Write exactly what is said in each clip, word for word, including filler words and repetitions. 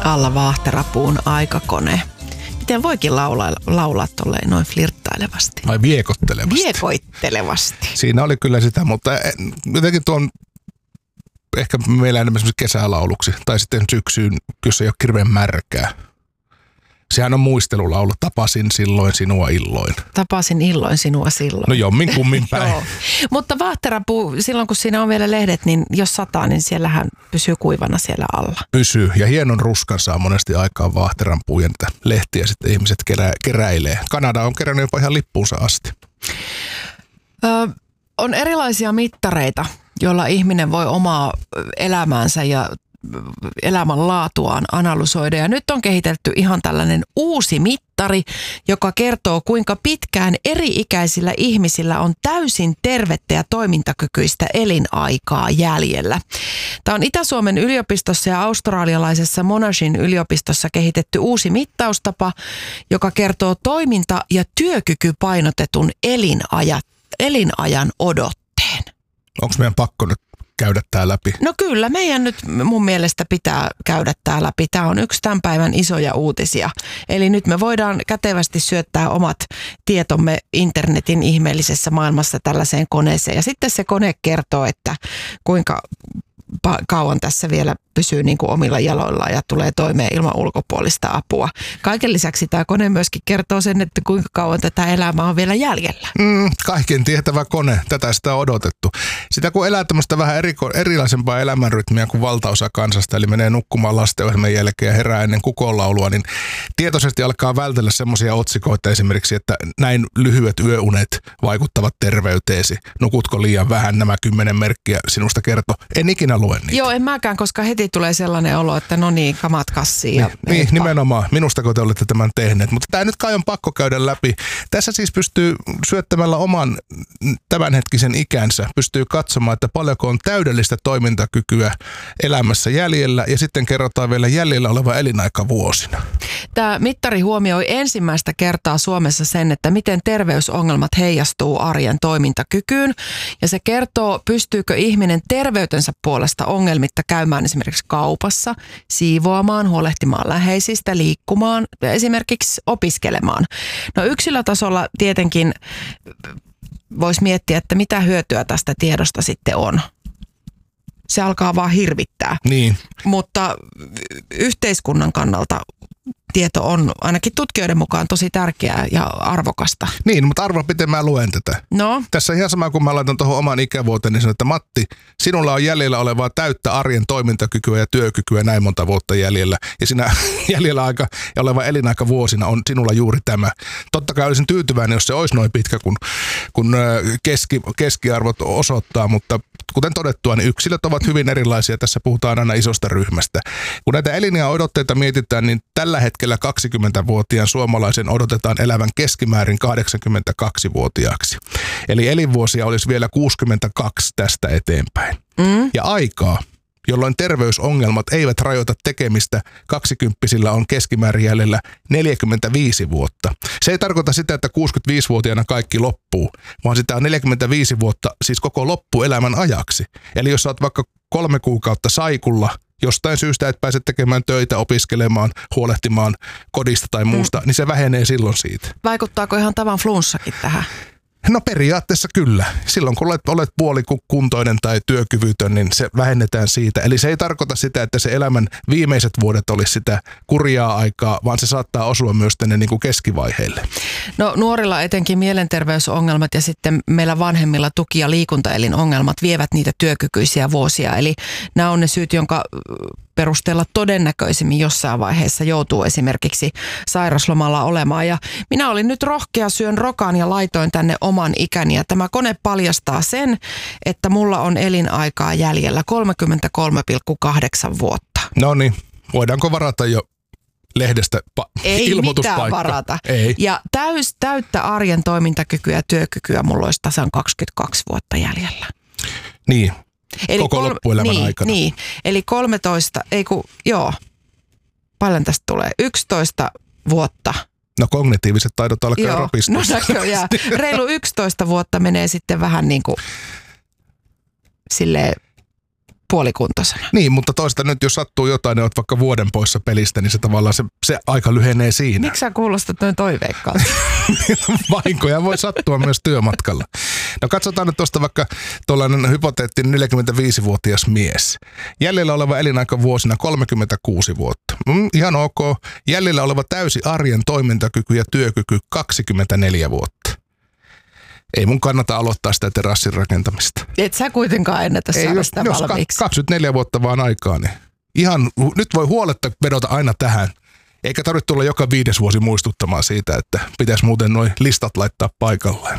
Alla Vaahterapuun aikakone. Miten voikin laulaa, laulaa tolleen noin flirttailevasti? Vai viekottelevasti? Viekoittelevasti. Siinä oli kyllä sitä, mutta jotenkin tuon ehkä meillä enemmän kesälauluksi tai sitten syksyyn, jos ei ole hirveän märkää. Sehän on muistelulaulu. Tapasin silloin sinua illoin. Tapasin illoin sinua silloin. No jommin kummin päin. Joo. Mutta vaahterapuu, silloin kun siinä on vielä lehdet, niin jos sataa, niin siellähän pysyy kuivana siellä alla. Pysyy. Ja hienon ruskan saa monesti aikaan vaahteranpuu ja niitä lehtiä sitten ihmiset kerä, keräilee. Kanada on kerännyt jopa ihan lippuunsa asti. Ö, on erilaisia mittareita, joilla ihminen voi omaa elämäänsä ja elämänlaatuaan analysoida. Ja nyt on kehitelty ihan tällainen uusi mittari, joka kertoo, kuinka pitkään eri-ikäisillä ihmisillä on täysin tervettä ja toimintakykyistä elinaikaa jäljellä. Tämä on Itä-Suomen yliopistossa ja australialaisessa Monashin yliopistossa kehitetty uusi mittaustapa, joka kertoo toiminta- ja työkykypainotetun elinajan, elinajan odotteen. Onko meidän pakko nyt käydä tämä läpi? No kyllä, meidän nyt mun mielestä pitää käydä tämä läpi. Tämä on yksi tämän päivän isoja uutisia. Eli nyt me voidaan kätevästi syöttää omat tietomme internetin ihmeellisessä maailmassa tällaiseen koneeseen. Ja sitten se kone kertoo, että kuinka kauan tässä vielä pysyy niin kuin omilla jaloillaan ja tulee toimeen ilman ulkopuolista apua. Kaiken lisäksi tämä kone myöskin kertoo sen, että kuinka kauan tätä elämää on vielä jäljellä. Mm, kaiken tietävä kone. Tätä sitä on odotettu. Sitä kun elää tämmöistä vähän eriko, erilaisempaa elämänrytmiä kuin valtaosa kansasta, eli menee nukkumaan lastenohjelmien jälkeen ja herää ennen kukonlaulua, niin tietoisesti alkaa vältellä semmoisia otsikoita esimerkiksi, että näin lyhyet yöunet vaikuttavat terveyteesi. Nukutko liian vähän, nämä kymmenen merkkiä sinusta kertoo. En ikinä lue niitä. Joo, en mäkään, koska heti tulee sellainen olo, että no niin, kamat kassiin. Ja niin, niin nimenomaan. Minustako te olette tämän tehneet. Mutta tämä nyt kai on pakko käydä läpi. Tässä siis pystyy syöttämällä oman tämänhetkisen ikänsä, pystyy katsomaan, että paljonko on täydellistä toimintakykyä elämässä jäljellä ja sitten kerrotaan vielä jäljellä oleva elinaika vuosina. Tämä mittari huomioi ensimmäistä kertaa Suomessa sen, että miten terveysongelmat heijastuu arjen toimintakykyyn ja se kertoo, pystyykö ihminen terveytensä puolesta ongelmitta käymään esimerkiksi kaupassa, siivoamaan, huolehtimaan läheisistä, liikkumaan, esimerkiksi opiskelemaan. No yksilötasolla tietenkin voisi miettiä, että mitä hyötyä tästä tiedosta sitten on. Se alkaa vaan hirvittää. Niin. Mutta yhteiskunnan kannalta tieto on ainakin tutkijoiden mukaan tosi tärkeää ja arvokasta. Niin, mutta arvo miten mä luen tätä. No. Tässä on ihan sama, kun mä laitan tuohon oman ikävuoteen, niin sanon, että Matti, sinulla on jäljellä olevaa täyttä arjen toimintakykyä ja työkykyä näin monta vuotta jäljellä. Ja sinä jäljellä aika ja oleva elinaika vuosina on sinulla juuri tämä. Totta kai olisin tyytyväinen, jos se olisi noin pitkä, kun, kun keski, keskiarvot osoittaa, mutta kuten todettua, niin yksilöt ovat hyvin erilaisia. Tässä puhutaan aina isosta ryhmästä. Kun näitä eliniän odotteita mietitään, niin tällä hetkellä kaksikymmentävuotiaan suomalaisen odotetaan elävän keskimäärin kahdeksankymmentäkaksivuotiaaksi. Eli elinvuosia olisi vielä kuusikymmentäkaksi tästä eteenpäin. Mm. Ja aikaa, jolloin terveysongelmat eivät rajoita tekemistä, kaksikymppisillä on keskimäärin jäljellä neljäkymmentäviisi vuotta. Se ei tarkoita sitä, että kuusikymmentäviisivuotiaana kaikki loppuu, vaan sitä on neljäkymmentäviisi vuotta, siis koko loppuelämän ajaksi. Eli jos olet vaikka kolme kuukautta saikulla, jostain syystä et pääse tekemään töitä, opiskelemaan, huolehtimaan kodista tai muusta, mm. niin se vähenee silloin siitä. Vaikuttaako ihan tavan flunssakin tähän? No periaatteessa kyllä. Silloin kun olet, olet puolikuntoinen tai työkyvytön, niin se vähennetään siitä. Eli se ei tarkoita sitä, että se elämän viimeiset vuodet olisi sitä kurjaa aikaa, vaan se saattaa osua myös tänne niin kuin keskivaiheille. No nuorilla etenkin mielenterveysongelmat ja sitten meillä vanhemmilla tuki- ja liikuntaelinongelmat vievät niitä työkykyisiä vuosia. Eli nämä on ne syyt, jonka perusteella todennäköisimmin jossain vaiheessa joutuu esimerkiksi sairaslomalla olemaan. Ja minä olin nyt rohkea, syön rokan ja laitoin tänne oman ikäni. Ja tämä kone paljastaa sen, että mulla on elinaikaa jäljellä kolmekymmentäkolme pilkku kahdeksan vuotta. No niin, voidaanko varata jo lehdestä pa- Ei ilmoituspaikka? Ei mitään varata. Ei. Ja täys, täyttä arjen toimintakykyä ja työkykyä mulla olisi tasan kaksikymmentäkaksi vuotta jäljellä. Niin. Eli koko kol- loppuelämän niin, aikana. Niin, eli kolmetoista, ei kun, joo, paljon tästä tulee, yksitoista vuotta. No kognitiiviset taidot alkaa joo, rapistua. No näköjään. Reilu yksitoista vuotta menee sitten vähän niin kuin silleen puolikuntoisena. Niin, mutta toista nyt jos sattuu jotain, niin olet vaikka vuoden poissa pelistä, niin se tavallaan se, se aika lyhenee siinä. Miksi sä kuulostat noin toiveikkaalta? Vahinkoja voi sattua myös työmatkalla. No katsotaan nyt tuosta vaikka tuollainen hypoteettinen neljäkymmentäviisivuotias mies. Jäljellä oleva elinaika vuosina kolmekymmentäkuusi vuotta. Mm, ihan ok. Jäljellä oleva täysi arjen toimintakyky ja työkyky kaksikymmentäneljä vuotta. Ei mun kannata aloittaa sitä terassin rakentamista. Et sä kuitenkaan ennätä saada jos, sitä jos valmiiksi. kaksikymmentäneljä vuotta vaan aikaa, niin ihan, nyt voi huoletta vedota aina tähän. Eikä tarvitse tulla joka viides vuosi muistuttamaan siitä, että pitäisi muuten nuo listat laittaa paikalleen.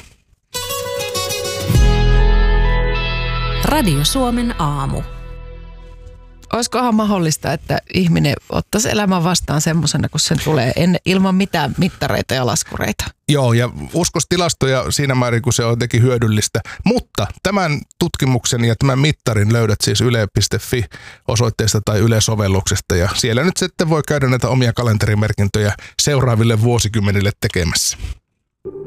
Radio Suomen aamu. Olisikohan mahdollista, että ihminen ottaisi elämän vastaan semmoisena, kun sen tulee en, ilman mitään mittareita ja laskureita? Joo, ja uskos tilastoja siinä määrin, kun se on jotenkin hyödyllistä. Mutta tämän tutkimuksen ja tämän mittarin löydät siis yle piste fi osoitteesta tai Yle-sovelluksesta. Ja siellä nyt sitten voi käydä näitä omia kalenterimerkintöjä seuraaville vuosikymmenille tekemässä.